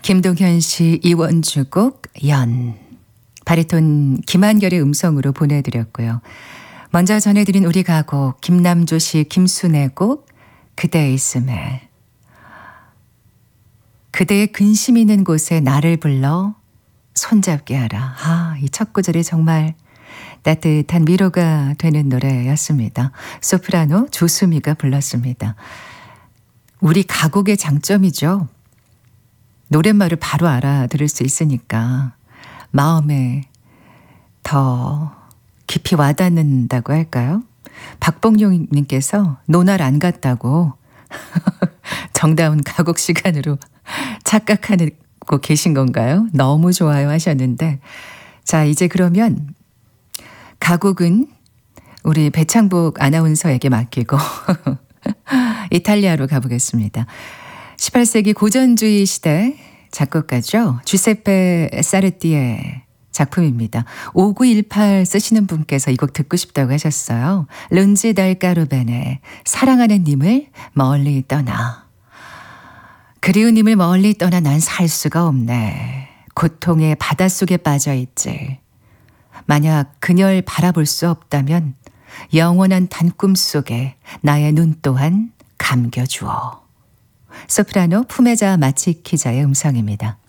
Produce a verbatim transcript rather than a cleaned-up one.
김동현 씨, 이원주 곡 연. 바리톤 김한결의 음성으로 보내드렸고요. 먼저 전해드린 우리 가곡 김남조 씨, 김순애 곡 그대 있음에. 그대의 근심 있는 곳에 나를 불러 손잡게 하라. 아, 이 첫 구절이 정말 따뜻한 위로가 되는 노래였습니다. 소프라노 조수미가 불렀습니다. 우리 가곡의 장점이죠. 노랫말을 바로 알아들을 수 있으니까 마음에 더 깊이 와닿는다고 할까요? 박봉용님께서 노날 안 갔다고 정다운 가곡 시간으로 착각하고 계신 건가요? 너무 좋아요 하셨는데, 자, 이제 그러면 가곡은 우리 배창복 아나운서에게 맡기고 이탈리아로 가보겠습니다. 십팔 세기 고전주의 시대 작곡가죠. 주세페 사르띠의 작품입니다. 오구일팔 쓰시는 분께서 이 곡 듣고 싶다고 하셨어요. 룬지 달 까르베네, 사랑하는 님을 멀리 떠나. 그리운 님을 멀리 떠나 난 살 수가 없네. 고통의 바닷속에 빠져있지. 만약 그녀를 바라볼 수 없다면 영원한 단꿈 속에 나의 눈 또한 감겨주어. 소프라노 푸메자 마치키자의 음성입니다.